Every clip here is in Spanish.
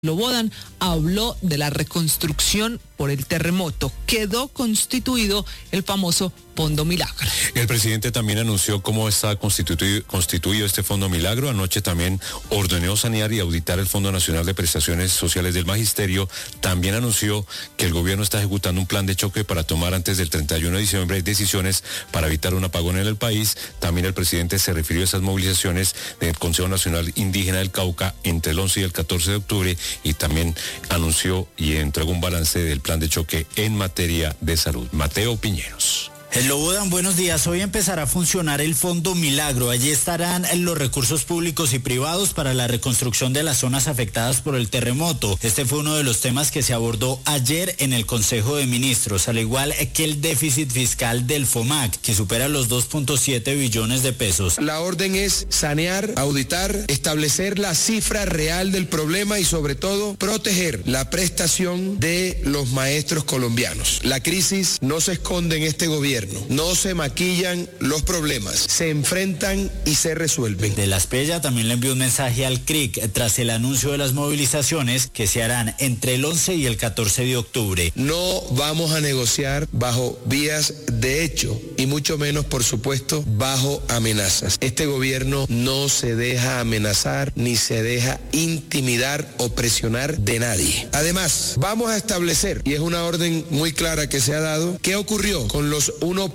Slobodan habló de la reconstrucción por el terremoto. Quedó constituido el famoso Fondo Milagro. El presidente también anunció cómo está constituido este Fondo Milagro. Anoche también ordenó sanear y auditar el Fondo Nacional de Prestaciones Sociales del Magisterio. También anunció que el gobierno está ejecutando un plan de choque para tomar antes del 31 de diciembre decisiones para evitar un apagón en el país. También el presidente se refirió a esas movilizaciones del Consejo Nacional Indígena del Cauca entre el 11 y el 14 de octubre y también anunció y entregó un balance del plan de choque en materia de salud. Mateo Piñeros. Slobodan, buenos días. Hoy empezará a funcionar el Fondo Milagro. Allí estarán los recursos públicos y privados para la reconstrucción de las zonas afectadas por el terremoto. Este fue uno de los temas que se abordó ayer en el Consejo de Ministros, al igual que el déficit fiscal del FOMAC, que supera los 2.7 billones de pesos. La orden es sanear, auditar, establecer la cifra real del problema y sobre todo proteger la prestación de los maestros colombianos. La crisis no se esconde en este gobierno. No se maquillan los problemas, se enfrentan y se resuelven. De la Espriella también le envió un mensaje al CRIC tras el anuncio de las movilizaciones que se harán entre el 11 y el 14 de octubre. No vamos a negociar bajo vías de hecho y mucho menos, por supuesto, bajo amenazas. Este gobierno no se deja amenazar ni se deja intimidar o presionar de nadie. Además, vamos a establecer, y es una orden muy clara que se ha dado, qué ocurrió con los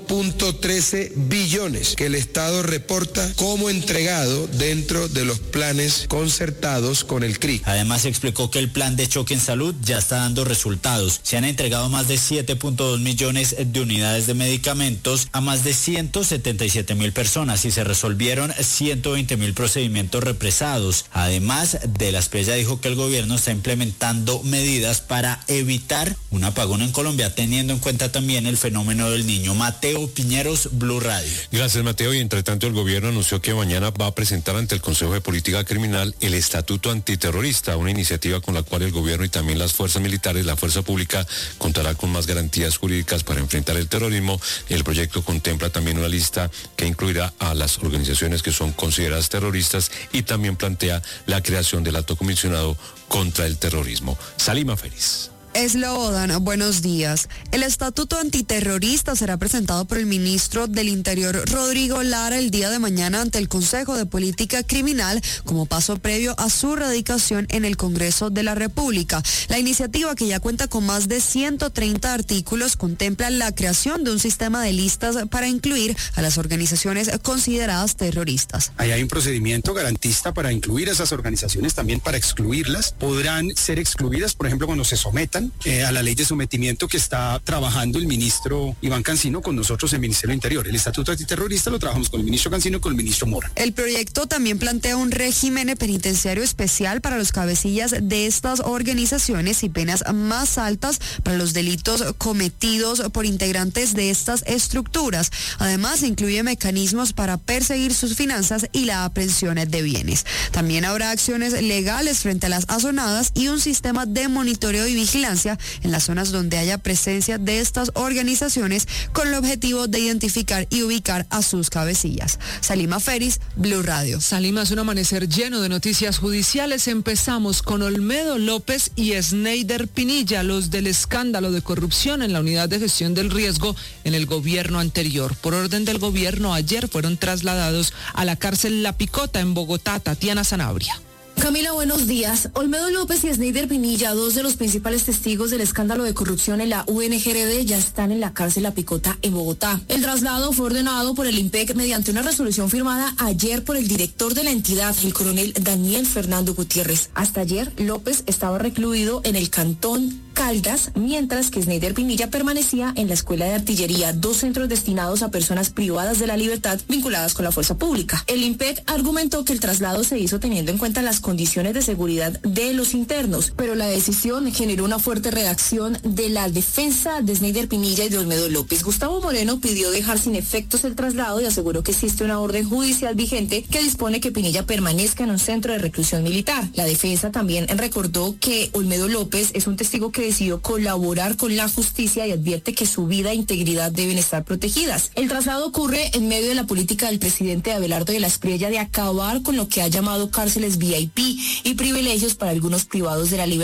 1.13 billones que el Estado reporta como entregado dentro de los planes concertados con el CRIC. Además explicó que el plan de choque en salud ya está dando resultados. Se han entregado más de 7.2 millones de unidades de medicamentos a más de 177.000 personas y se resolvieron 120.000 procedimientos represados. Además, de la Espriella dijo que el gobierno está implementando medidas para evitar un apagón en Colombia, teniendo en cuenta también el fenómeno del Niño. Mateo Piñeros, Blue Radio. Gracias, Mateo. Y entre tanto el gobierno anunció que mañana va a presentar ante el Consejo de Política Criminal el Estatuto Antiterrorista, una iniciativa con la cual el gobierno y también las fuerzas militares, la fuerza pública, contará con más garantías jurídicas para enfrentar el terrorismo. El proyecto contempla también una lista que incluirá a las organizaciones que son consideradas terroristas y también plantea la creación del Alto Comisionado contra el Terrorismo. Salima Félix. Slobodan, buenos días. El Estatuto Antiterrorista será presentado por el ministro del Interior, Rodrigo Lara, el día de mañana ante el Consejo de Política Criminal como paso previo a su radicación en el Congreso de la República. La iniciativa, que ya cuenta con más de 130 artículos, contempla la creación de un sistema de listas para incluir a las organizaciones consideradas terroristas. Ahí hay un procedimiento garantista para incluir a esas organizaciones, también para excluirlas. Podrán ser excluidas, por ejemplo, cuando se sometan a la ley de sometimiento que está trabajando el ministro Iván Cancino con nosotros en el Ministerio del Interior. El Estatuto Antiterrorista lo trabajamos con el ministro Cancino y con el ministro Mora. El proyecto también plantea un régimen penitenciario especial para los cabecillas de estas organizaciones y penas más altas para los delitos cometidos por integrantes de estas estructuras. Además, incluye mecanismos para perseguir sus finanzas y la aprehensión de bienes. También habrá acciones legales frente a las azonadas y un sistema de monitoreo y vigilancia en las zonas donde haya presencia de estas organizaciones, con el objetivo de identificar y ubicar a sus cabecillas. Salima Félix, Blue Radio. Salima, es un amanecer lleno de noticias judiciales. Empezamos con Olmedo López y Sneider Pinilla, los del escándalo de corrupción en la unidad de gestión del riesgo en el gobierno anterior. Por orden del gobierno, ayer fueron trasladados a la cárcel La Picota en Bogotá. Tatiana Sanabria. Camila, buenos días. Olmedo López y Sneider Pinilla, dos de los principales testigos del escándalo de corrupción en la UNGRD, ya están en la cárcel La Picota en Bogotá. El traslado fue ordenado por el IMPEC mediante una resolución firmada ayer por el director de la entidad, el coronel Daniel Fernando Gutiérrez. Hasta ayer, López estaba recluido en el cantón Caldas, mientras que Sneider Pinilla permanecía en la Escuela de Artillería, dos centros destinados a personas privadas de la libertad vinculadas con la fuerza pública. El IMPEC argumentó que el traslado se hizo teniendo en cuenta las condiciones de seguridad de los internos, pero la decisión generó una fuerte reacción de la defensa de Sneider Pinilla y de Olmedo López. Gustavo Moreno pidió dejar sin efectos el traslado y aseguró que existe una orden judicial vigente que dispone que Pinilla permanezca en un centro de reclusión militar. La defensa también recordó que Olmedo López es un testigo que decidió colaborar con la justicia y advierte que su vida e integridad deben estar protegidas. El traslado ocurre en medio de la política del presidente Abelardo de la Espriella de acabar con lo que ha llamado cárceles VIP y privilegios para algunos privados de la libertad.